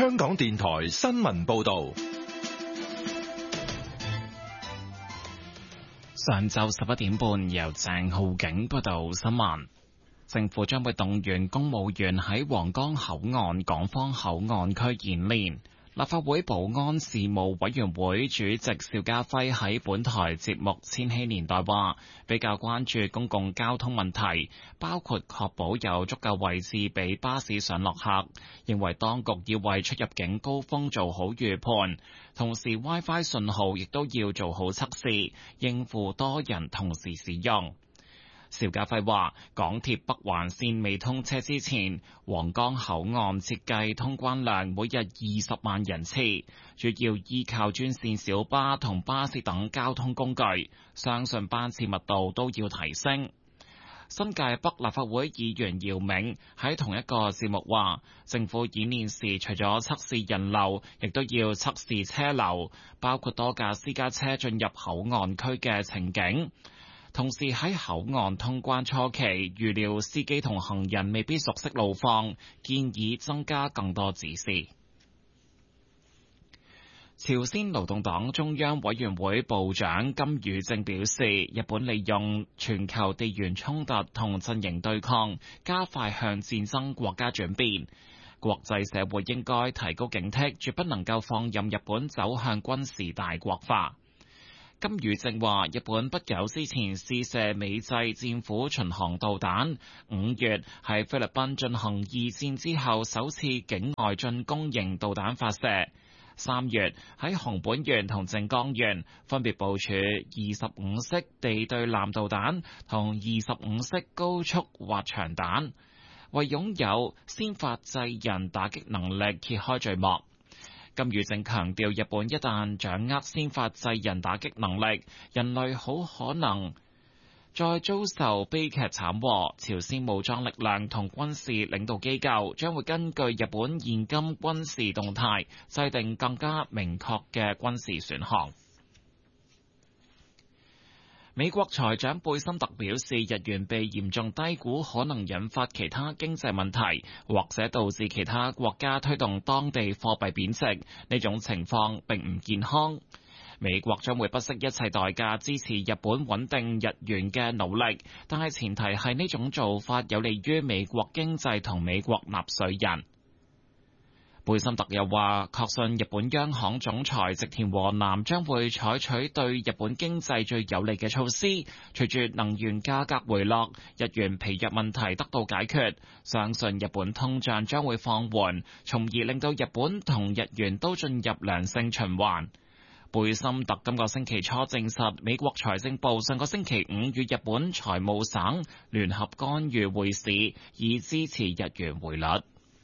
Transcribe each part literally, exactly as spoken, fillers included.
香港電台新聞報道。 上晝十一點半，由鄭浩景報道新聞。政府將會動員公務員喺皇崗口岸港方口岸區演練。立法會保安事務委員會主席邵家輝喺本台節目《千禧年代》話，比較關注公共交通問題，包括確保有足夠位置俾巴士上落客，認為當局要為出入境高峰做好預判，同時 WiFi 信號亦都要做好測試，應付多人同時使用。邵家輝話，港鐵北環線未通車之前，皇崗口岸設計通關量每日二十萬人次，主要依靠專線小巴同巴士等交通工具，相信班次密度都要提升。新界北立法會議員姚明喺同一個節目話，政府演練時除咗測試人流，亦都要測試車流，包括多架私家車進入口岸區嘅情景。同時喺口岸通關初期，預料司機同行人未必熟悉路況，建議增加更多指示。朝鮮勞動黨中央委員會部長金宇正表示，日本利用全球地緣衝突同陣營對抗，加快向戰爭國家轉變。國際社會應該提高警惕，絕不能夠放任日本走向軍事大國化。金宇正話，日本不久之前試射美製戰斧巡航導彈，五月喺菲律賓進行二戰之後首次境外進攻型導彈發射，三月喺熊本縣同靜岡縣分別部署二十五式地對艦導彈同二十五式高速滑翔彈，為擁有先發制人打擊能力揭開序幕。金宇正強調，日本一旦掌握先發制人打擊能力，人類好可能再遭受悲劇慘禍。朝鮮武裝力量同軍事領導機構將會根據日本現今軍事動態，制定更加明確嘅軍事選項。美國財長貝森特表示，日元被嚴重低估，可能引發其他經濟問題，或者導致其他國家推動當地貨幣貶值。呢種情況並唔健康。美國將會不惜一切代價支持日本穩定日元嘅努力，但係前提係呢種做法有利於美國經濟同美國納稅人。貝森特又話，確信日本央行總裁植田和男將會採取對日本經濟最有利嘅措施。隨住能源價格回落，日元疲弱問題得到解決，相信日本通脹將會放緩，從而令到日本同日元都進入良性循環。貝森特今個星期初證實，美國財政部上個星期五與日本財務省聯合干預匯市，以支持日元匯率。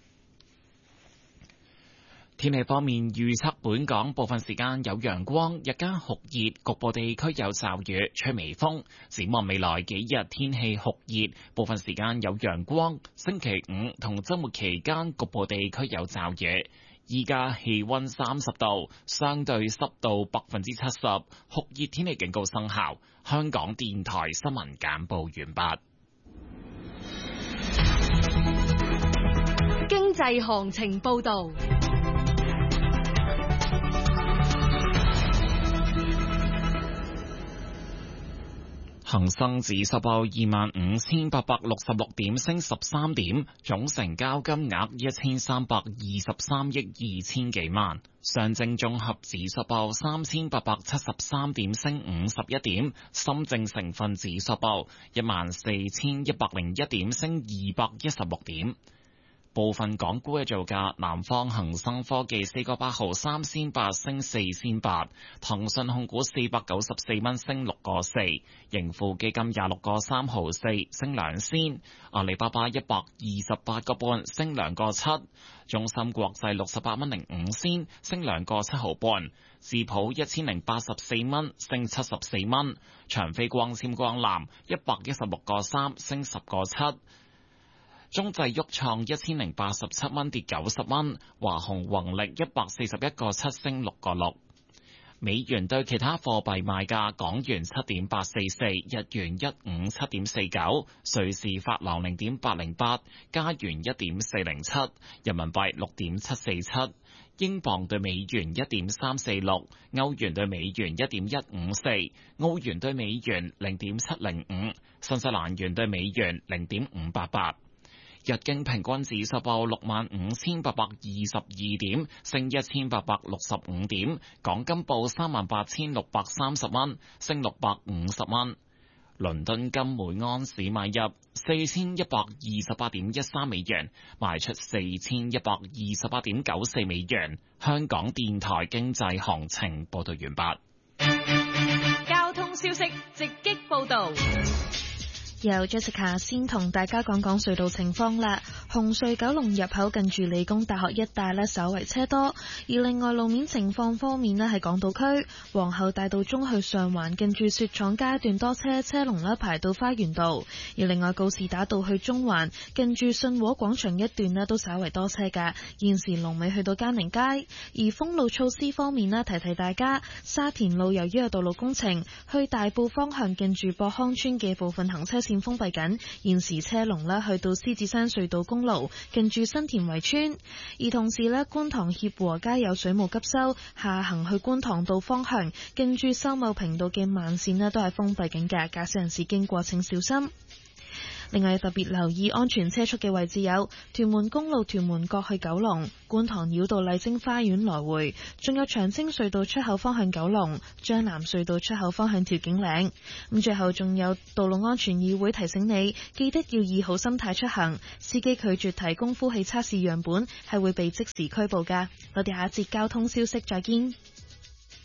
天氣方面，預測本港部分時間有陽光，日間酷熱，局部地區有驟雨，吹微風。展望未來幾日天氣酷熱，部分時間有陽光。星期五同週末期間局部地區有驟雨。依家氣溫三十度，相對濕度百分之七十，酷熱天氣警告生效。香港電台新聞簡報完畢。 經濟行情報道。 恒生指數報二萬五千八百六十六點，升十三點，總成交金額一千三百二十三億二千幾萬。上證綜合指數報三千八百七十三點，升五十一點。深證成分指數報一萬四千一百零一點，升二百一十六點。部分港股嘅造價：南方恒生科技四個八毫三仙八升四仙八，騰訊控股四百九十四蚊升六個四，盈富基金廿六個三毫四升兩仙，阿里巴巴一百二十八個半升兩個七，中芯國際六十八蚊零五仙升兩個七毫半，智普一千零八十四蚊升七十四蚊，長飛光纖光纜一百一十六個三升十個七。中製旭創一千零八十七蚊跌九十蚊，華虹宏力一百四十一個七升六個六。 美元對其他貨幣賣價：港元七點八四四，日元一五七點四九，瑞士法郎零點八零八，加元一點四零七，人民幣六點七四七。英鎊對美元一點三四六，歐元對美元一點一五四，澳元對美元零點七零五，新西蘭元對美元零點五八八。日經平均指數報六萬五千八百二十二點，升一千八百六十五點。港金報三萬八千六百三十蚊，升六百五十蚊。倫敦金每安士買入四千一百二十八點一三美元，賣出四千一百二十八點九四美元。香港電台經濟行情報道完畢。 交通消息直擊報道。 由 Jessica 先同大家講講隧道情況啦。紅隧九龍入口近住理工大學一帶呢，稍為車多。而另外路面情況方面呢，係港島區皇后大道中去上環近住雪廠街段多車，車龍呢排到花園道。而另外告士打道去中環近住信和廣場一段呢，都稍為多車㗎。現時龍尾去到嘉寧街。而封路措施方面呢，提提大家，沙田路由於有道路工程，去大埔方向近住博康村嘅部分行車線封閉緊，現時車龍呢去到獅子山隧道公路近住新田圍村。而同時呢，觀塘協和街有水務急修，下行去觀塘道方向近住秀茂坪道嘅慢線呢都係封閉緊嘅，駕駛人士經過請小心。另外特別留意安全車速嘅位置有屯門公路屯門角去九龍、觀塘繞道麗晶花園來回，仲有長青隧道出口方向九龍、將南隧道出口方向調景嶺。咁最後仲有道路安全議會提醒你，記得要以好心態出行，司機拒絕提供呼氣測試樣本係會被即時拘捕㗎。我哋下一節交通消息再見。